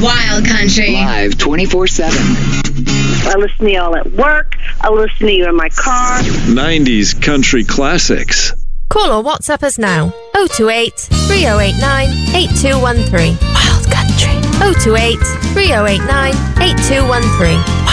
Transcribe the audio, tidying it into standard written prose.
Wild Country. Live 24/7. I listen to y'all at work. I listen to you in my car. 90s country classics. Call or WhatsApp us now. 028 3089 8213. Wild Country. 028 3089 8213.